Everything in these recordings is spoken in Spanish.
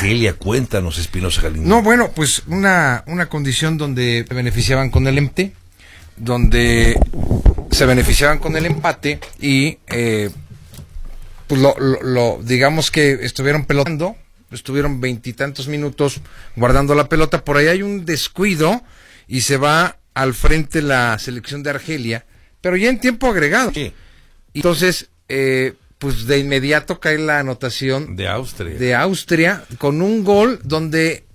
Argelia? Cuéntanos, Espinosa Galindo. No, bueno, pues una condición donde se beneficiaban con el empate, y pues digamos que estuvieron pelotando, estuvieron 20 y tantos minutos guardando la pelota. Por ahí hay un descuido y se va al frente la selección de Argelia, pero ya en tiempo agregado. Sí. Entonces, pues de inmediato cae la anotación de Austria. Con un gol donde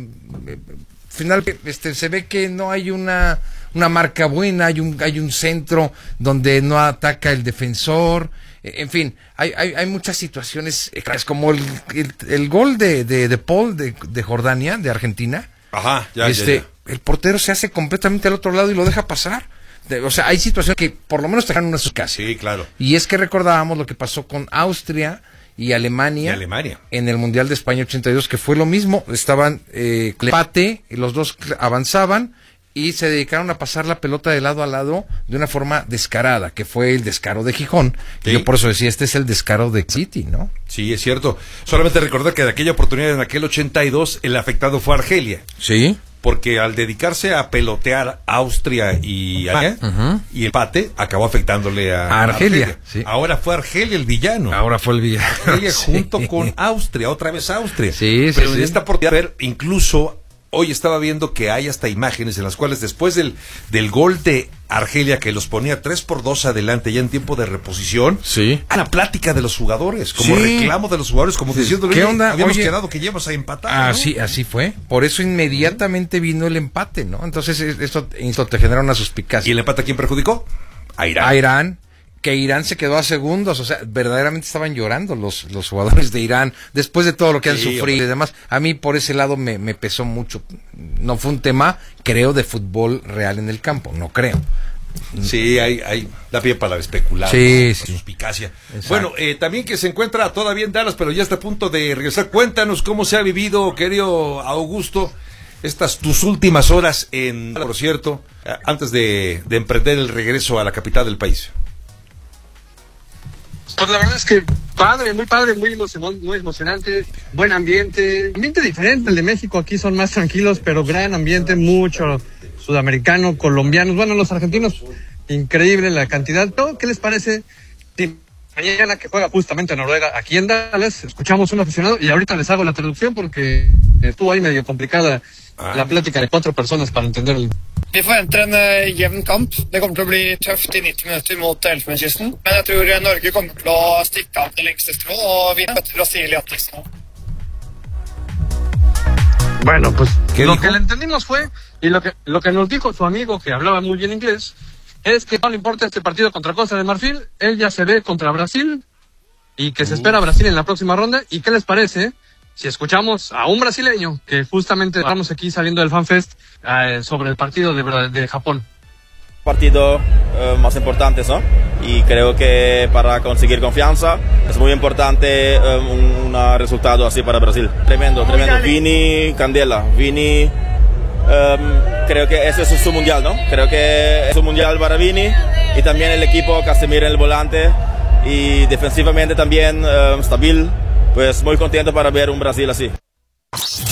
final se ve que no hay una marca buena, hay un centro donde no ataca el defensor. En fin, hay muchas situaciones, como el gol de Paul de Jordania, de Argentina. Ajá, ya. El portero se hace completamente al otro lado y lo deja pasar. O sea, hay situaciones que por lo menos te dejan una su casa. Sí, claro. Y es que recordábamos lo que pasó con Austria y Alemania en el Mundial de España 82, que fue lo mismo. Estaban empate, los dos avanzaban y se dedicaron a pasar la pelota de lado a lado de una forma descarada, que fue el descaro de Gijón. Sí. Yo por eso decía, este es el descaro de City, ¿no? Sí, es cierto. Solamente recordar que de aquella oportunidad, en aquel 82, el afectado fue Argelia. Sí. Porque al dedicarse a pelotear Austria y Alemania, y empate, acabó afectándole a Argelia. Sí. Ahora fue Argelia el villano. Argelia junto con Austria, otra vez Austria. Sí, pero en esta oportunidad, incluso hoy estaba viendo que hay hasta imágenes en las cuales después del gol de Argelia, que los ponía 3-2 adelante ya en tiempo de reposición, a la plática de los jugadores, como reclamo de los jugadores, como diciendo, ¿qué onda? Habíamos quedado que llevas a empatar, ¿no? Así fue. Por eso inmediatamente vino el empate, ¿no? Entonces esto te genera una suspicacia. ¿Y el empate a quién perjudicó? A Irán. Que Irán se quedó a segundos, o sea, verdaderamente estaban llorando los jugadores de Irán, después de todo lo que han sufrido y demás. A mí por ese lado me pesó mucho. No fue un tema, creo, de fútbol real en el campo, no creo. Sí, hay da pie para especular, suspicacia. Exacto. Bueno, también que se encuentra todavía en Dallas, pero ya está a punto de regresar. Cuéntanos cómo se ha vivido, querido Augusto, tus últimas horas por cierto, antes de emprender el regreso a la capital del país. Pues la verdad es que muy padre, muy emocionante, buen ambiente diferente al de México. Aquí son más tranquilos, pero gran ambiente, mucho sudamericano, colombianos, bueno, los argentinos, increíble la cantidad. ¿Qué les parece? Sí, mañana que juega justamente Noruega aquí en Dallas, escuchamos un aficionado y ahorita les hago la traducción porque estuvo ahí medio complicada la plática de 4 personas para entender el... Vi forventer en jevn kamp. Det kommer til å bli tøft i 90 minutter mot Elfenbenskysten. Men jeg tror Norge kommer til å stikke av til lengste strå og vinne mot Brasil i åttendedelsfinalen. Bueno, pues lo que le entendimos fue, y lo que nos dijo su amigo que hablaba muy bien inglés, es que no le importa este partido contra Costa de Marfil, él ya se ve contra Brasil y que se espera a Brasil en la próxima ronda. ¿Y qué les parece si escuchamos a un brasileño que justamente estamos aquí saliendo del FanFest sobre el partido de Japón? Partido más importante, ¿no? Y creo que para conseguir confianza es muy importante un resultado así para Brasil. Tremendo. Vini, Candela. Vini, creo que ese es su mundial, ¿no? Creo que es un mundial para Vini y también el equipo, Casemiro en el volante y defensivamente también stabil. Pues muy contento para ver un Brasil así.